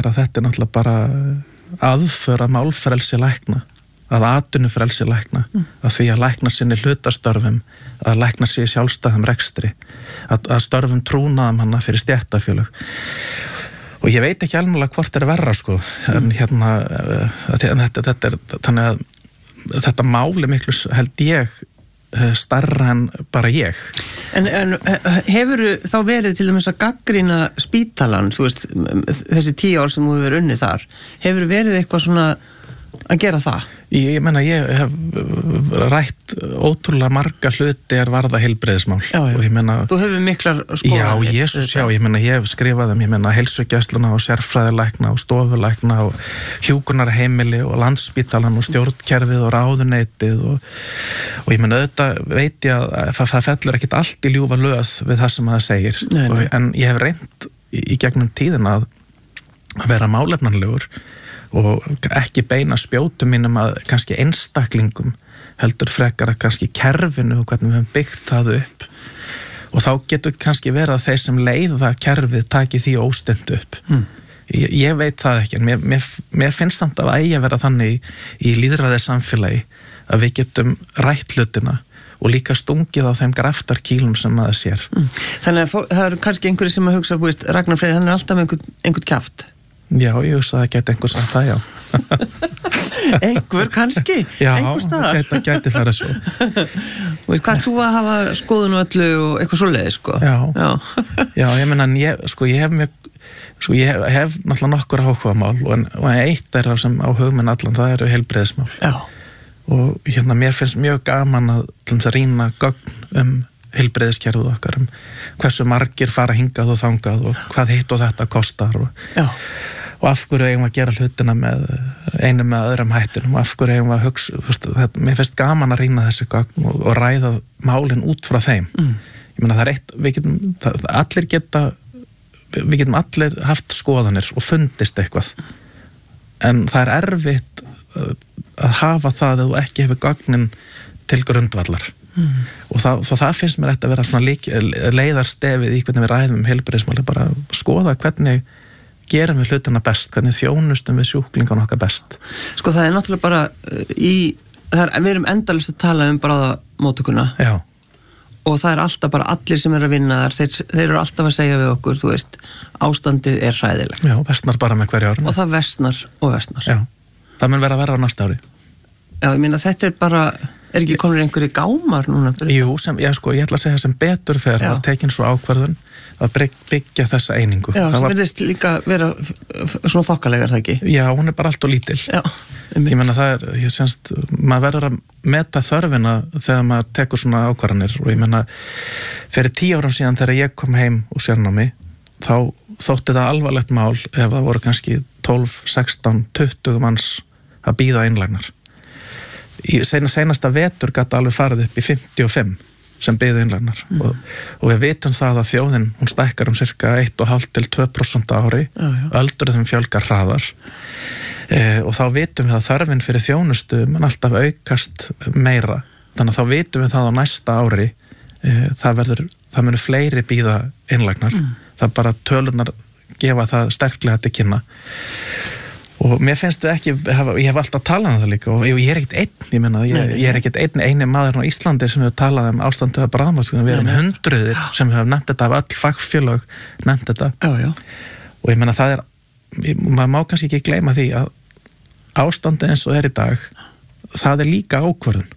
að þetta náttúrulega bara aðför að málfrelsi lækna, að atvinnufrelsi lækna, að því að lækna sinni hlutastörfum, að lækna sig í sjálfstæðum rekstri, að störfum trúnaðum hana fyrir stéttafélög. Og ég veit ekki alveg hvort verra sko, en þetta þannig að þetta máli miklu held ég stærra en bara ég. En hefurðu þá verið til dæmis að gagnrýna spítalann, þú veist, þessi 10 ár sem þú hefur unnið þar, hefurðu verið eitthvað svona að gera það? Ég meina, ég hef rætt ótrúlega marga hluti varða heilbrigðismál. Já. Og ég meina... Þú hefur miklar skoðanir. Já, ég meina, ég hef skrifað ég meina, heilsugæsluna og sérfræðilækna og stofulækna og hjúkrunarheimili og Landspítalann og stjórnkerfið og ráðuneytið og ég meina, auðvitað veit ég að það fellur ekkit allt í ljúfa löð við það sem það segir. Nei. En ég hef reynt í gegnum tíðina að vera málefnanlegur og ekki beina spjótum mínum að kannski einstaklingum heldur frekar að kannski kerfinu og hvernig við höfum byggt það upp og þá getur kannski verið að þeir sem leiða kerfið taki því óstindu upp. Ég veit það ekki en mér finnst samt að eigi að vera þannig í lýðræðis samfélagi að við getum rætt hlutina og líka stungið á þeim graftarkýlum sem maður sér. Þannig að það eru kannski einhverjir sem að hugsa, búist, Ragnar Freyr, hann alltaf með einhvern kjaft. Já, ég hugsa að það geti einhver sagt það, já. Einhver kannski? Já, einhver staðar? það geti farið svo. Og hvað þú að hafa skoðun og öllu og eitthvað svoleiði, sko? Já, ég meina, ég hef náttúrulega nokkur áhugamál og eitt sem á hugminn allan, það eru heilbrigðismál. Já. Og mér finnst mjög gaman að rýna gögn heilbrigðiskerfið okkar hversu margir fara hingað og þangað og hvað hitt og þetta kostar og af hverju eigum að gera hlutina með einum með öðrum hættunum og af hverju eigum að hugsa mér finnst gaman að rýna þessi gögn og ræða málin út frá þeim. Ég meina það eitt við getum allir haft skoðanir og fundist eitthvað en það erfitt að hafa það að þú ekki hefur gögnin til grundvallar. Og það finnst mér þetta að vera svona leiðarstefið í hvernig við ræðum heilbrigðismál, bara skoða hvernig gerum við hlutina best, hvernig þjónustum við sjúklingan okkar best. Sko það náttúrulega bara við erum endalaust að tala bráðamóttökuna. Já. Og það alltaf bara allir sem að vinna þar, þeir eru alltaf að segja við okkur, þú veist, ástandið hræðilegt. Já, versnar bara með hverju ári. Og það versnar og versnar. Já, það mun vera verra á næsta ári. Já, ég meina þetta bara ekki komur einhverju gámar núna? Jú, ég ætla að segja sem betur þegar það var tekin svo ákvörðun að byggja þessa einingu. Já, sem verðist líka vera svona þokkalegar, það ekki? Já, hún bara allt og lítil. Já. Ég meina maður verður að meta þörfina þegar maður tekur svona ákvarðanir og ég meina fyrir 10 árum síðan þegar ég kom heim úr sérnámi þá þótti það alvarlegt mál ef það voru kannski 12, 16, 20 manns að bíða innlagnar. Í seinasta vetur gat alveg farið upp í 55 sem biðu innlagnar og við vitum það að þjóðin hún stækkar cirka 1,5 til 2% á ári, öldruðum fjölgar hraðar og þá vitum við að þörfin fyrir þjónustu mun alltaf aukast meira, þannig að þá vitum við það á næsta ári það munu fleiri bíða innlagnar, það bara tölurnar gefa það sterklega til kynna. Og mér finnst við ekki, ég hef alltaf talað það líka og ég ekkert einn, ég meina, ég ekkert eini maður á Íslandi sem hefur talað ástandið að bráðamóttöku, við erum hundruðir sem hefur nefnt þetta af öll fagfélög nefnt þetta. Já. Og ég meina maður má kannski ekki gleyma því að ástandið eins og í dag, það líka ákvörðun.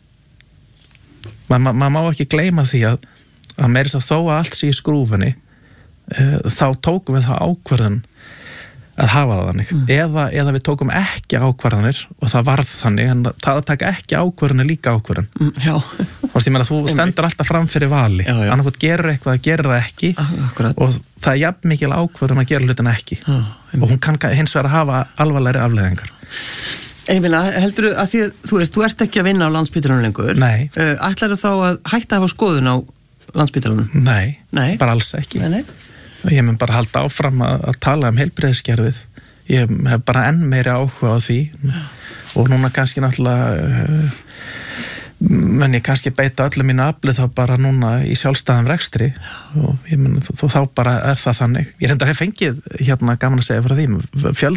Maður má ekki gleyma því að meira þó að allt sé í skrúfunni, þá tókum við það ákvörðun að hafa það þannig, eða við tókum ekki ákvarðanir og það varð þannig en það að taka ekki ákvarðanir líka ákvarðan. Já. Þú stendur alltaf fram fyrir vali, annarkot gerur eitthvað, gerur það ekki og það jafn mikil ákvarðan að gera hlutina ekki og hún kann hins vegar að hafa alvarlegri afleiðingar. En ég meina, heldurðu að því að þú veist, þú ert ekki að vinna á Landspítalanum lengur? Nei. Ætlarðu þá að hætta að hafa skoðun á Landspítalanum? Nei, bara alls ekki. Nei. Ég mun bara halda áfram að tala heilbrigðiskerfið. Ég hef bara enn meiri áhuga á því og núna kannski náttúrulega mun ég kannski beita öllu mínu afli þá bara núna í sjálfstæðum rekstri og ég mun þá bara það þannig. Ég reyndar hef fengið gaman að segja frá því